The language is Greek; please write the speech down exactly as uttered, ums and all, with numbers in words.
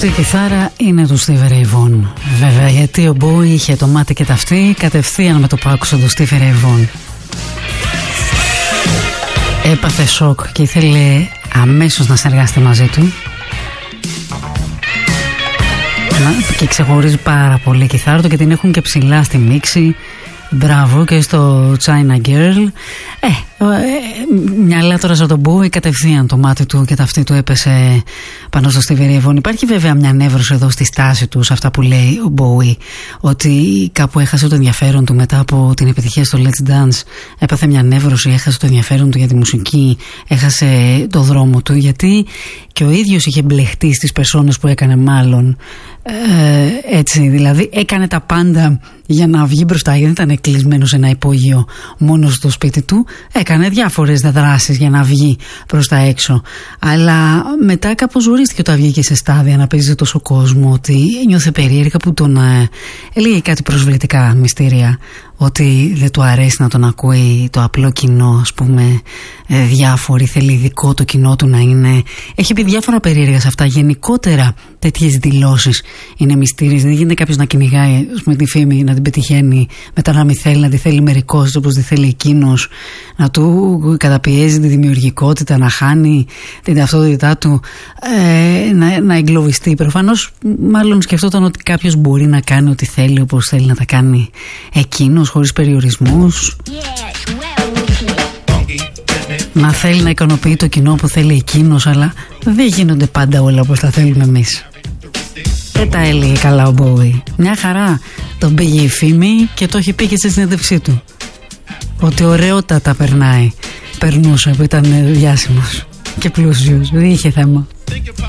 Αυτή η κιθάρα είναι του Stevie Ray Vaughan. Βέβαια, γιατί ο Bowie είχε το μάτι και τα αυτή κατευθείαν με το που άκουσε του Stevie Ray Vaughan. Έπαθε σοκ και ήθελε αμέσως να συνεργαστεί μαζί του. Και ξεχωρίζει πάρα πολύ η κιθάρα του και την έχουν και ψηλά στη μίξη. Μπράβο και στο China Girl. Ε, ε, μυαλά τώρα σαν τον Bowie, κατευθείαν το μάτι του και τα αυτή του έπεσε πάνω στο Stevie Ray Vaughan. Υπάρχει βέβαια μια νεύρωση εδώ στη στάση του, σε αυτά που λέει ο Bowie, ότι κάπου έχασε το ενδιαφέρον του μετά από την επιτυχία στο Let's Dance. Έπαθε μια νεύρωση, έχασε το ενδιαφέρον του για τη μουσική, έχασε το δρόμο του, γιατί και ο ίδιος είχε μπλεχτεί στις περσόνες που έκανε, μάλλον ε, έτσι, δηλαδή έκανε τα πάντα για να βγει μπροστά, γιατί δεν ήταν κλεισμένο σε ένα υπόγειο μόνος στο σπίτι του. Έκανε διάφορες δράσεις για να βγει προς τα έξω, αλλά μετά κάπως ζουρίστηκε όταν βγήκε σε στάδια να παίζει τόσο κόσμο, ότι ένιωθε περίεργα που τον ε, έλεγε κάτι προσβλητικά μυστήρια, ότι δεν του αρέσει να τον ακούει το απλό κοινό, ας πούμε, ε, διάφοροι, θέλει ειδικό το κοινό του να είναι. Έχει πει διάφορα περίεργα σε αυτά. Γενικότερα τέτοιες δηλώσεις είναι μυστήριες. Δεν γίνεται κάποιος να κυνηγάει με τη φήμη, να την πετυχαίνει, μετά να μην θέλει, να τη θέλει μερικός όπως τη θέλει εκείνος, να του καταπιέζει τη δημιουργικότητα, να χάνει την ταυτότητά του, ε, να, να εγκλωβιστεί. Προφανώς μάλλον σκεφτόταν ότι κάποιος μπορεί να κάνει ό,τι θέλει όπως θέλει να τα κάνει εκείνος, χωρίς περιορισμούς. Να θέλει να ικανοποιεί το κοινό που θέλει εκείνος, αλλά δεν γίνονται πάντα όλα όπως τα θέλουμε εμείς. Δεν τα έλεγε καλά ο Bowie. Μια χαρά τον πήγε η φήμη και το έχει πει και στη συνέντευξή του, ότι ωραιότατα περνάει, περνούσε, που ήταν διάσημος και πλούσιος, δεν είχε θέμα.